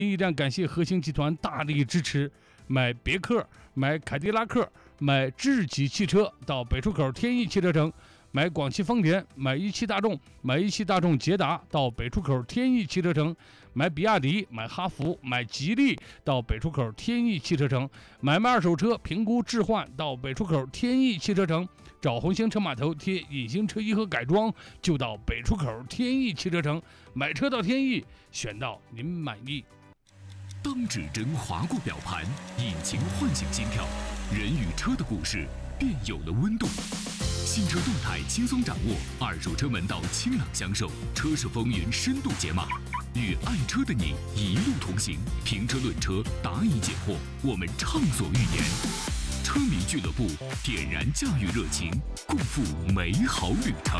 一站感谢核心集团大力支持，买别克、买凯迪拉克、买智己汽车到北出口天翼汽车城，买广汽丰田、买一汽大众、买一汽大众捷达到北出口天翼汽车城，买比亚迪、买哈弗、买吉利到北出口天翼汽车城，买卖二手车评估置换到北出口天翼汽车城，找红星车码头贴隐形车衣和改装就到北出口天翼汽车城，买车到天翼，选到您满意。 当指针划过表盘，引擎唤醒心跳，人与车的故事便有了温度。新车动态轻松掌握，二手车门道清朗相授，车市风云深度解码，与爱车的你一路同行。评车论车，答疑解惑，我们畅所欲言。车迷俱乐部，点燃驾驭热情，共赴美好旅程。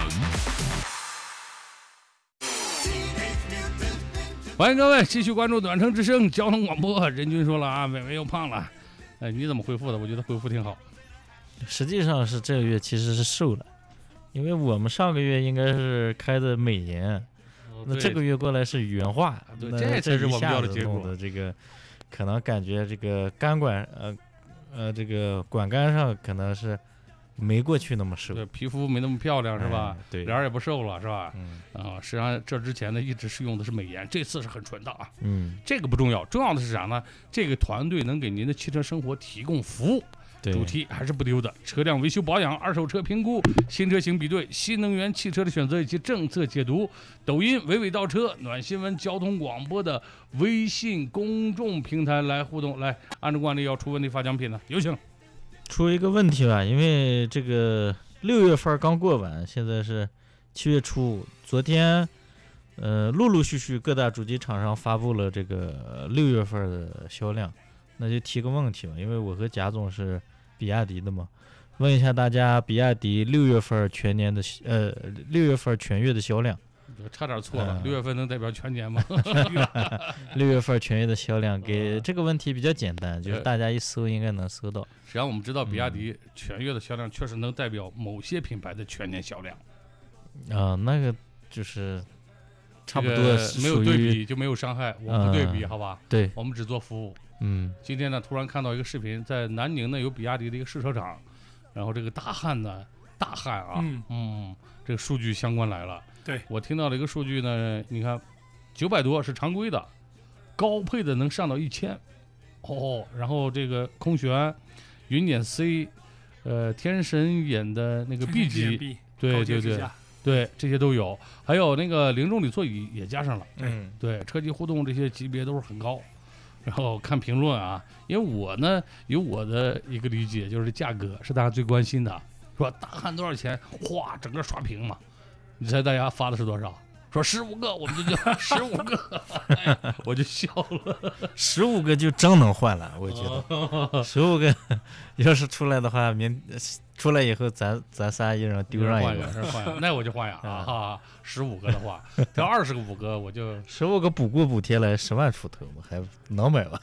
欢迎各位继续关注短程之声交通广播。任军说了啊，伟伟又胖了，你怎么恢复的？我觉得恢复挺好。 实际上是这个月其实是瘦了，因为我们上个月应该是开的美颜，那这个月过来是原画， 对，这才是我们要的结果。 这个可能感觉这个肝管这个管干上可能是没过去那么瘦， 对，皮肤没那么漂亮是吧？ 对， 脸也不瘦了是吧？实际上这之前呢一直是用的是美颜，这次是很纯的啊。这个不重要，重要的是啥呢？这个团队能给您的汽车生活提供服务。主题还是不丢的，车辆维修保养、二手车评估、新车型比对、新能源汽车的选择以及政策解读。抖音娓娓道车、暖新闻交通广播的微信公众平台来互动。来，按照惯例要出问题发奖品呢，有请。 出一个问题吧，因为这个6月份刚过完，现在是7月初，昨天陆陆续续各大主机厂商发布了这个6月份的销量，那就提个问题吧，因为我和贾总是比亚迪的嘛，问一下大家，比亚迪6月份全月的销量， 差点错了，6月份能代表全年吗 ？6月份全月的销量，给这个问题比较简单，就是大家一搜应该能搜到。 实际上我们知道，比亚迪全月的销量确实能代表某些品牌的全年销量。 那个就是差不多， 没有对比就没有伤害，我们不对比，好吧？ 对， 我们只做服务。 今天呢，突然看到一个视频，在南宁呢有比亚迪的一个试车场，然后这个大汉啊，这个数据相关来了。 对， 我听到了一个数据呢，你看900多是常规的，高配的能上到1000，然后这个空悬、云辇 C，天神眼的那个 B 级，对，这些都有，还有那个零重力座椅也加上了，对，车机互动这些级别都是很高。然后看评论啊，因为我呢有我的一个理解，就是价格是大家最关心的，说大汉多少钱，哗，整个刷屏嘛。你猜大家发的是多少？说15个，我们就叫15个，我就笑了。 15个就真能换了，我觉得15个要是出来的话，出来以后咱仨一人丢上一个， 那我就换呀15个的话，要25个我就 15个补贴来10万出头，我还能买吧？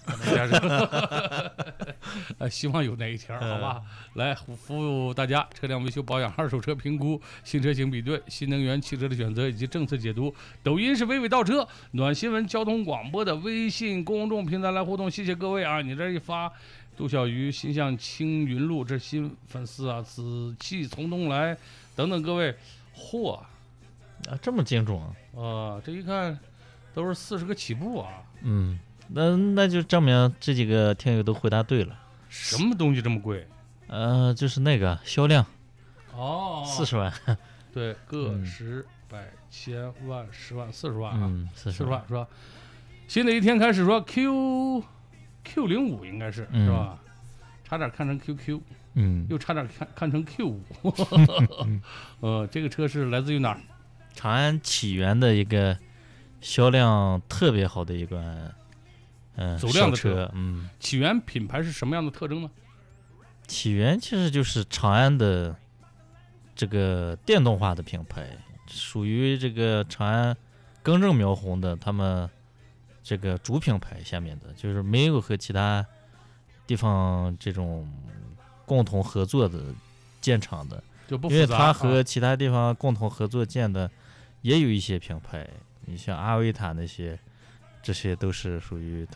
希望有那一天，好吧？来服务大家，车辆维修保养、二手车评估、新车型比对、新能源汽车的选择以及政策解读。抖音是娓娓道车，暖新闻交通广播的微信公众平台来互动，谢谢各位啊！你这一发。杜小鱼心向青云路，这新粉丝啊，紫气从东来等等各位， 这么精准这一看都是40个起步啊。 那就证明这几个听友都回答对了。 什么东西这么贵？ 就是那个销量40万， 对，个10百千万10万40万啊，40万是吧？新的一天开始说 Q05 应该是吧？差点看成 QQ，又差点看成 Q5。这个车是来自于哪儿？ 长安启源的一个销量特别好的一款走量的车。 启源品牌是什么样的特征呢？ 启源其实就是长安的这个电动化的品牌，属于这个长安更正苗红的他们这个主品牌下面的，就是没有和其他地方这种共同合作的建厂的， 就不复杂， 因为它和其他地方共同合作建的也有一些品牌，你像阿维塔那些，这些都是属于